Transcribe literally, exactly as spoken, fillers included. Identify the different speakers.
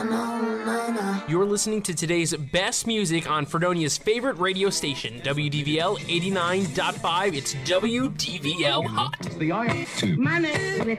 Speaker 1: You're listening to today's best music on Fredonia's favorite radio station, W D V L eighty-nine point five. It's W D V L Hot.
Speaker 2: The I- My name is